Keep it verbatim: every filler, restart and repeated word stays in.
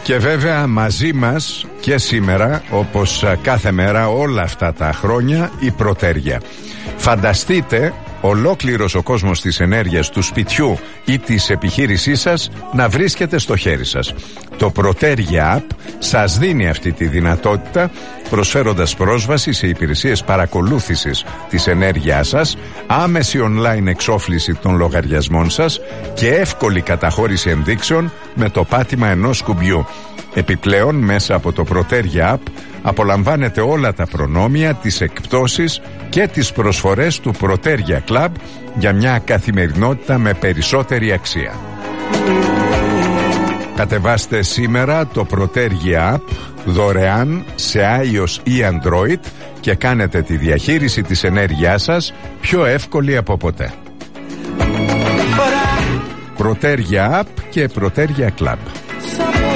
Και βέβαια μαζί μας και σήμερα, όπως κάθε μέρα όλα αυτά τα χρόνια, η Προτέρια. Φανταστείτε ολόκληρος ο κόσμος της ενέργειας του σπιτιού ή της επιχείρησής σας να βρίσκεται στο χέρι σας. Το Προτέρια App σας δίνει αυτή τη δυνατότητα, προσφέροντας πρόσβαση σε υπηρεσίες παρακολούθησης της ενέργειάς σας, άμεση online εξόφληση των λογαριασμών σας και εύκολη καταχώρηση ενδείξεων με το πάτημα ενός κουμπιού. Επιπλέον, μέσα από το Προτέρια App απολαμβάνετε όλα τα προνόμια, τις εκπτώσεις και τις προσφορές του Προτέρια Club για μια καθημερινότητα με περισσότερη αξία. Κατεβάστε σήμερα το Προτέρια App δωρεάν σε iOS ή Android και κάνετε τη διαχείριση της ενέργειάς σας πιο εύκολη από ποτέ. Προτέρια App και Προτέρια Club.